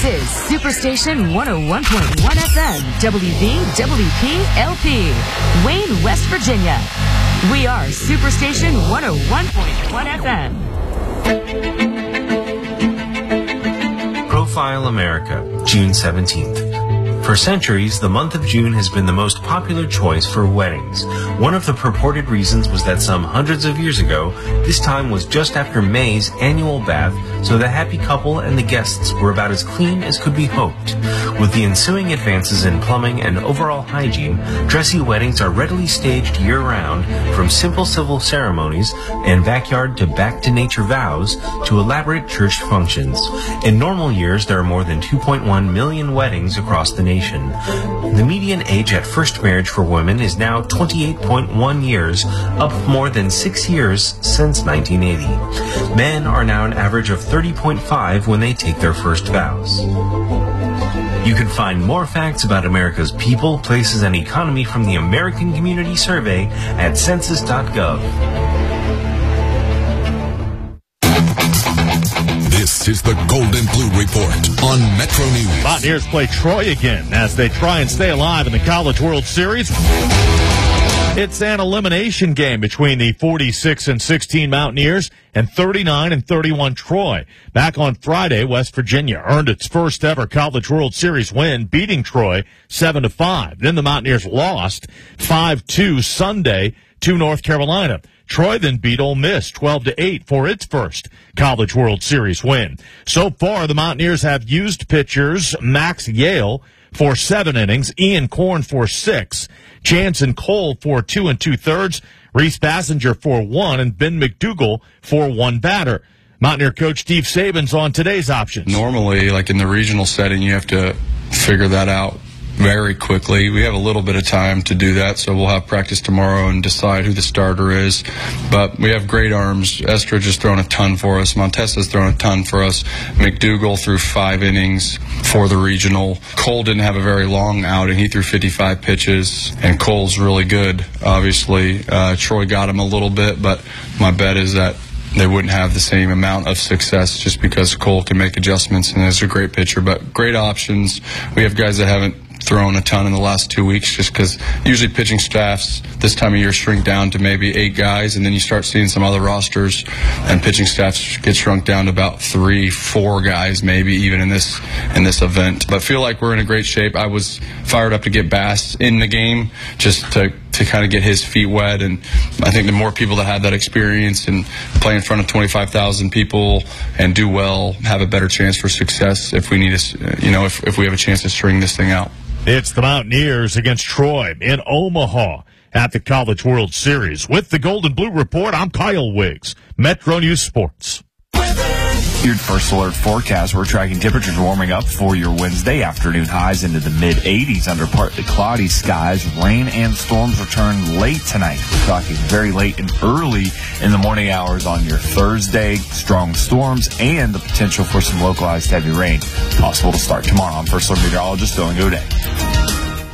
is Superstation 101.1 FM, WVWP-LP, Wayne, West Virginia. We are Superstation 101.1 FM. Profile America, June 17th. For centuries, the month of June has been the most popular choice for weddings. One of the purported reasons was that some hundreds of years ago, this time was just after May's annual bath, so the happy couple and the guests were about as clean as could be hoped. With the ensuing advances in plumbing and overall hygiene, dressy weddings are readily staged year-round, from simple civil ceremonies and backyard to back-to-nature vows to elaborate church functions. In normal years, there are more than 2.1 million weddings across the nation. The median age at first marriage for women is now 28.1 years, up more than 6 years since 1980. Men are now an average of 30.5 when they take their first vows. You can find more facts about America's people, places, and economy from the American Community Survey at census.gov. This is the Golden Blue Report on Metro News. Mountaineers play Troy again as they try and stay alive in the College World Series. It's an elimination game between the 46-16 Mountaineers and 39-31 Troy. Back on Friday, West Virginia earned its first ever College World Series win, beating Troy 7-5. Then the Mountaineers lost 5-2 Sunday to North Carolina. Troy then beat Ole Miss 12-8 for its first College World Series win. So far, the Mountaineers have used pitchers Max Yale for 7 innings, Ian Korn for 6, Chance and Cole for 2 2/3, Reese Bassinger for 1, and Ben McDougal for 1 batter. Mountaineer coach Steve Saban's on today's options. Normally, like in the regional setting, you have to figure that out very quickly. We have a little bit of time to do that, so we'll have practice tomorrow and decide who the starter is. But we have great arms. Estridge has thrown a ton for us. Montessa's thrown a ton for us. McDougal threw 5 innings for the regional. Cole didn't have a very long outing. He threw 55 pitches, and Cole's really good, obviously. Troy got him a little bit, but my bet is that they wouldn't have the same amount of success just because Cole can make adjustments and is a great pitcher. But great options. We have guys that haven't thrown a ton in the last 2 weeks just because usually pitching staffs this time of year shrink down to maybe 8 guys, and then you start seeing some other rosters and pitching staffs get shrunk down to about 3-4 guys maybe even in this event. But feel like we're in a great shape. I was fired up to get Bass in the game just to kind of get his feet wet, and I think the more people that have that experience and play in front of 25,000 people and do well have a better chance for success if we need if we have a chance to string this thing out. It's the Mountaineers against Troy in Omaha at the College World Series. With the Golden Blue Report, I'm Kyle Wiggs, Metro News Sports. Your first alert forecast. We're tracking temperatures warming up for your Wednesday. Afternoon highs into the mid-80s under partly cloudy skies. Rain and storms return late tonight. We're talking very late and early in the morning hours on your Thursday. Strong storms and the potential for some localized heavy rain possible to start tomorrow. I'm First Alert Meteorologist Dylan Goday.